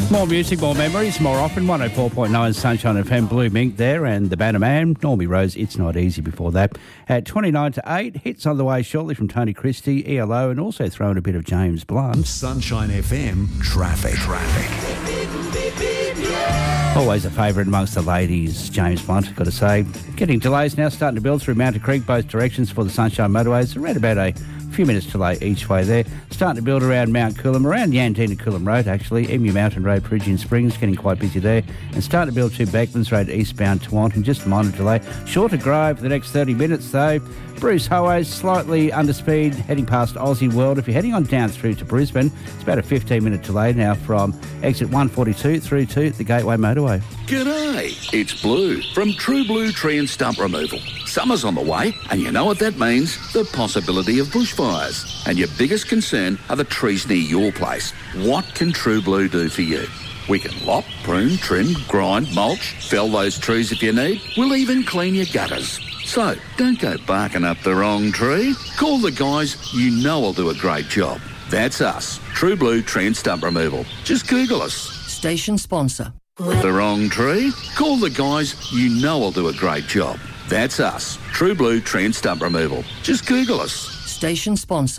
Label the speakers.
Speaker 1: More music, more memories, more often. 104.9 Sunshine FM, Blue Mink there, and the Banner Man, Normie Rose, It's Not Easy before that. At 29 to 8, hits on the way shortly from Tony Christie, ELO, and also throwing a bit of James Blunt.
Speaker 2: Sunshine FM, traffic.
Speaker 1: Always a favourite amongst the ladies, James Blunt, got to say. Getting delays now starting to build through Mountain Creek, both directions for the Sunshine Motorways. Around about a few minutes delay each way there. Starting to build around Mount Coolum, around Yandina Coolum Road actually. Emu Mountain Road, Peregian Springs, getting quite busy there. And starting to build to Beckmans Road eastbound to Wanton, just a minor delay. Shorter Grove for the next 30 minutes though. Bruce Howe, slightly under speed, heading past Aussie World. If you're heading on down through to Brisbane, it's about a 15-minute delay now from exit 142 through to the Gateway Motorway.
Speaker 3: G'day, it's Blue from True Blue Tree and Stump Removal. Summer's on the way, and you know what that means? The possibility of bushfires. And your biggest concern are the trees near your place. What can True Blue do for you? We can lop, prune, trim, grind, mulch, fell those trees if you need. We'll even clean your gutters. So, don't go barking up the wrong tree. Call the guys you know will do a great job. That's us, True Blue Tree and Stump Removal. Just Google us.
Speaker 4: Station sponsor.
Speaker 3: The wrong tree? Call the guys you know will do a great job. That's us, True Blue Tree and Stump Removal. Just Google us.
Speaker 4: Station sponsor.